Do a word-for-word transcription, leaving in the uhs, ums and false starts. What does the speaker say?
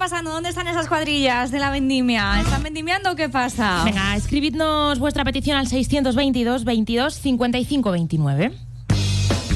pasando? ¿Dónde están esas cuadrillas de la vendimia? ¿Están vendimiando o qué pasa? Venga, escribidnos vuestra petición al seiscientos veintidós, veintidós, cincuenta y cinco veintinueve.